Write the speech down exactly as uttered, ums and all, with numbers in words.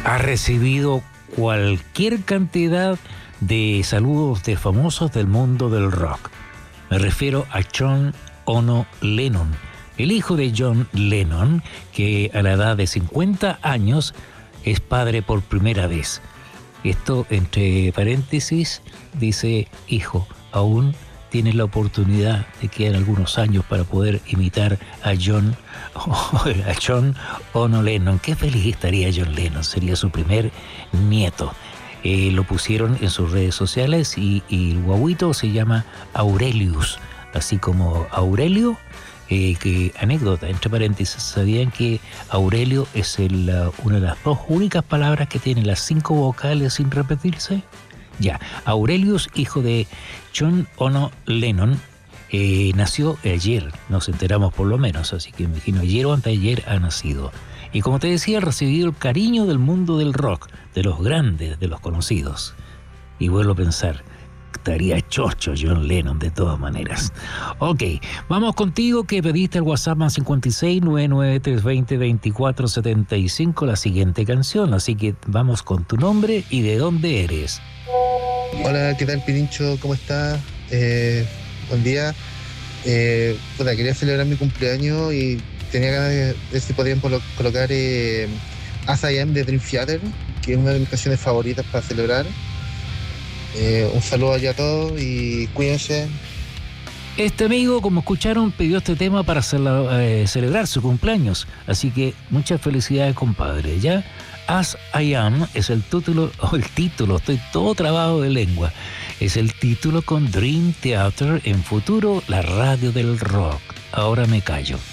ha recibido cualquier cantidad de saludos de famosos del mundo del rock. Me refiero a John Ono Lennon, el hijo de John Lennon, que a la edad de cincuenta años es padre por primera vez. Esto, entre paréntesis, dice: hijo, aún tienes la oportunidad de quedar algunos años para poder imitar a John, a John Ono Lennon. Qué feliz estaría John Lennon, sería su primer nieto. Eh, lo pusieron en sus redes sociales y, y el guaguito se llama Aurelius, así como Aurelio. Eh, que anécdota, entre paréntesis, ¿sabían que Aurelio es el, uh, una de las dos únicas palabras que tiene las cinco vocales sin repetirse? Ya, Aurelius, hijo de John Ono Lennon, eh, nació ayer, nos enteramos por lo menos, así que me imagino ayer o anteayer ha nacido. Y como te decía, ha recibido el cariño del mundo del rock, de los grandes, de los conocidos. Y vuelvo a pensar, estaría chocho John Lennon de todas maneras. Ok, vamos contigo, que pediste el WhatsApp más cincuenta y seis, noventa y nueve, trescientos veinte, veinticuatro setenta y cinco, la siguiente canción. Así que vamos con tu nombre y de dónde eres. Hola, ¿qué tal, Pirincho? ¿Cómo estás? Eh, buen día. Eh, bueno, quería celebrar mi cumpleaños y tenía ganas de ver si podían colo- colocar eh, As I Am de Dream Theater, que es una de mis canciones favoritas para celebrar. Eh, un saludo allá a todos y cuídense. Este amigo, como escucharon, pidió este tema para cele- eh, celebrar su cumpleaños. Así que muchas felicidades, compadre. Ya, As I Am es el título, o oh, el título, estoy todo trabado de lengua. Es el título con Dream Theater, en futuro la radio del rock. Ahora me callo.